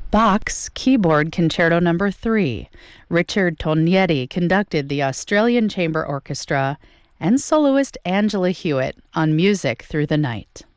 Bach's Keyboard Concerto No. 3. Richard Tognetti conducted the Australian Chamber Orchestra, and soloist Angela Hewitt on Music Through the Night.